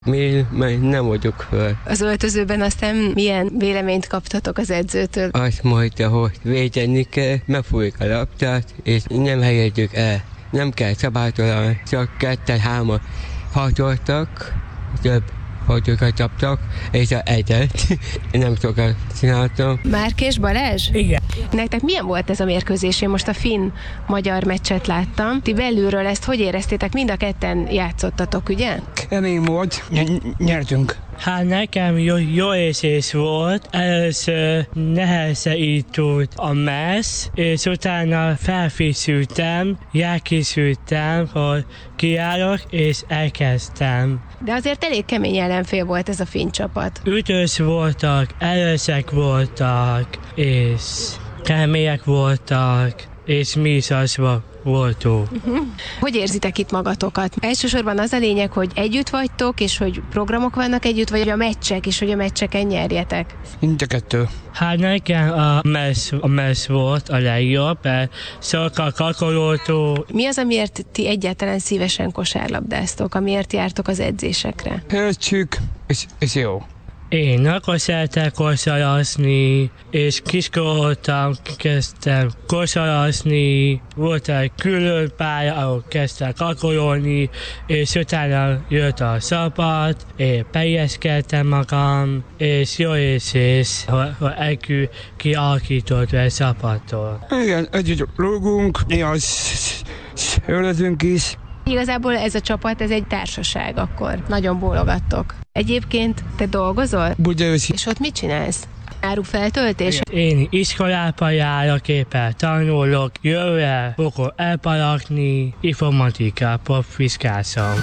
Még nem vagyok föl. Az öltözőben aztán milyen véleményt kaptatok az edzőtől? Azt mondta, hogy védeni kell, megfújjuk a labdát, és nem helyezzük el. Nem kell szabálytalan, csak 2-3 hatoltak, több fotókat kaptak, és egyet. Nem sokat csináltam. Márk Balázs? Igen. Nektek milyen volt ez a mérkőzés? Én most a finn-magyar meccset láttam. Ti belülről ezt hogy éreztétek? Mind a ketten játszottatok, ugye? Kemény volt, nyertünk. Hát nekem jó érzés volt. Először nehezített a messz, és utána felkészültem, hogy kiállok, és elkezdtem. De azért elég kemény ellenfél volt ez a finn csapat. Ütős voltak, erősek voltak, és kemények voltak, és mi is az voltunk. Hogy érzitek itt magatokat? Elsősorban az a lényeg, hogy együtt vagytok, és hogy programok vannak együtt, vagy a meccsek, és hogy a meccseken nyerjetek? Mind a kettő. Hát nekem a messz volt a legjobb, mert sokkal kakolótó. Mi az, amiért ti egyáltalán szívesen kosárlabdáztok, amiért jártok az edzésekre? Értsük, és jó. Én akkor szeretek kosarazni, és kiskoroltam, kezdtem kosarazni, volt egy külön pálya, ahol kezdtem kakololni, és utána jött a szabad, én beilleszkedtem magam, és jó érzés, hogy együtt kialakított egy szabadtól. Igen, együtt lógunk, néha ölözünk is. Igazából ez a csapat, ez egy társaság akkor. Nagyon bólogattok. Egyébként te dolgozol? Budaörsi. És ott mit csinálsz? Árufeltöltés? Én iskolába járok, éppen tanulok, jövőre fogok elparakni, informatikába vizsgázom.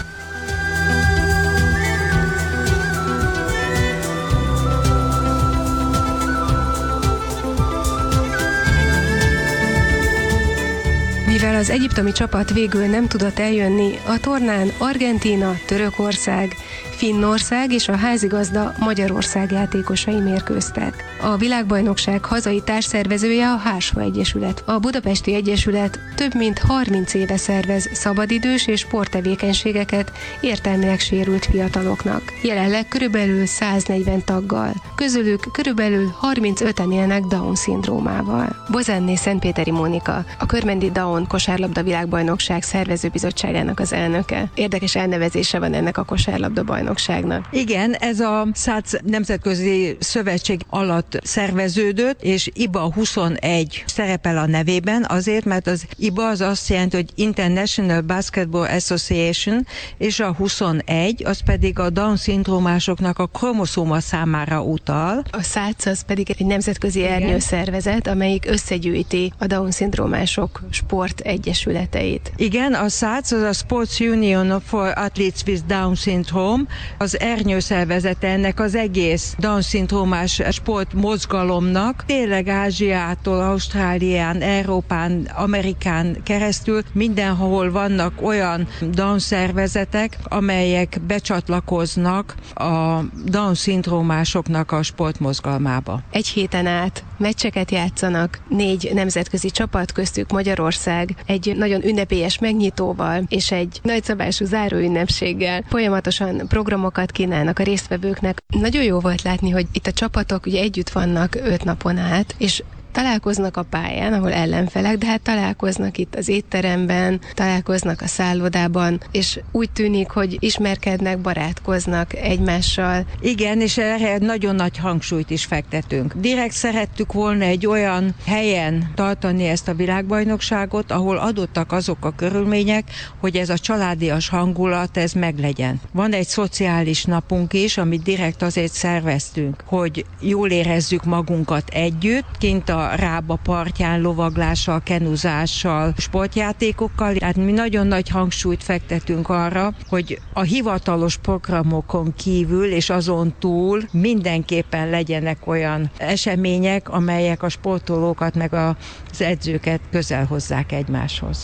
Mivel az egyiptomi csapat végül nem tudott eljönni, a tornán Argentína, Törökország, Finnország és a házigazda Magyarország játékosai mérkőztek. A világbajnokság hazai társszervezője a Hársfa Egyesület. A Budapesti Egyesület több mint 30 éve szervez szabadidős és sporttevékenységeket értelmileg sérült fiataloknak. Jelenleg körülbelül 140 taggal. Közülük körülbelül 35-en élnek Down-szindrómával. Bozenné Szentpéteri Mónika, a Körmendi Down kosárlabda világbajnokság szervezőbizottságának az elnöke. Érdekes elnevezése van ennek a kosárlabda bajnokságnak. Igen, ez a SZÁC Nemzetközi Szövetség alatt szerveződött, és IBA 21 szerepel a nevében, azért, mert az IBA az azt jelenti, hogy International Basketball Association, és a 21 az pedig a Down-szindrómásoknak a kromoszóma számára utal. A SZÁC az pedig egy nemzetközi ernyőszervezet, amelyik összegyűjti a Down-szindrómások sportegyesületeit. Igen, a SZÁC az a Sports Union for Athletes with Down Syndrome, az ernyőszervezete ennek az egész Down-szindrómás sportmozgalomnak. Tényleg Ázsiától, Ausztrálián, Európán, Amerikán keresztül mindenhol vannak olyan Down-szervezetek, amelyek becsatlakoznak a Down-szindrómásoknak a sportmozgalmába. Egy héten át meccseket játszanak, 4 nemzetközi csapat, köztük Magyarország, egy nagyon ünnepélyes megnyitóval és egy nagyszabású záróünnepséggel folyamatosan programokat kínálnak a résztvevőknek. Nagyon jó volt látni, hogy itt a csapatok ugye együtt vannak 5 napon át, és találkoznak a pályán, ahol ellenfelek, de hát találkoznak itt az étteremben, találkoznak a szállodában, és úgy tűnik, hogy ismerkednek, barátkoznak egymással. Igen, és erre nagyon nagy hangsúlyt is fektetünk. Direkt szerettük volna egy olyan helyen tartani ezt a világbajnokságot, ahol adottak azok a körülmények, hogy ez a családias hangulat, ez meglegyen. Van egy szociális napunk is, amit direkt azért szerveztünk, hogy jól érezzük magunkat együtt, kint a Rába partján lovaglással, kenuzással, sportjátékokkal. Tehát mi nagyon nagy hangsúlyt fektetünk arra, hogy a hivatalos programokon kívül és azon túl mindenképpen legyenek olyan események, amelyek a sportolókat meg az edzőket közel hozzák egymáshoz.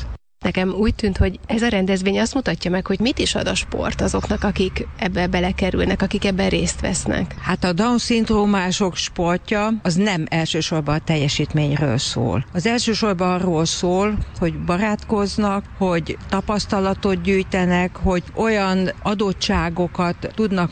Nekem úgy tűnt, hogy ez a rendezvény azt mutatja meg, hogy mit is ad a sport azoknak, akik ebbe belekerülnek, akik ebben részt vesznek. Hát a Down-szindrómások sportja az nem elsősorban a teljesítményről szól. Az elsősorban arról szól, hogy barátkoznak, hogy tapasztalatot gyűjtenek, hogy olyan adottságokat tudnak